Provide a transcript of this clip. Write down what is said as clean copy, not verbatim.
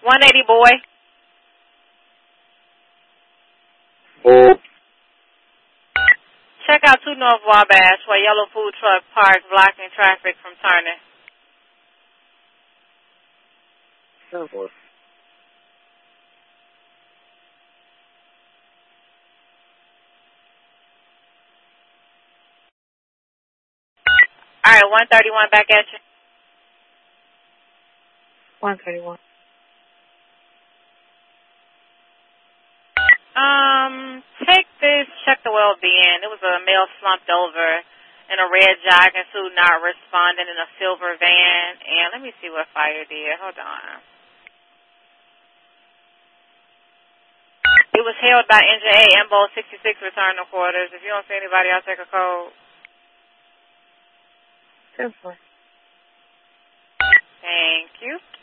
180 boy. Check out 2 North Wabash where yellow food truck parked blocking traffic from turning. All right, 131 back at you. 131. Take this, check the well-being. It was a male slumped over in a red jogging suit, not responding in a silver van. And let me see what fire did. Hold on. It was held by Engine A, Embo 66, return to quarters. If you don't see anybody, I'll take a code. 10-4. Thank you.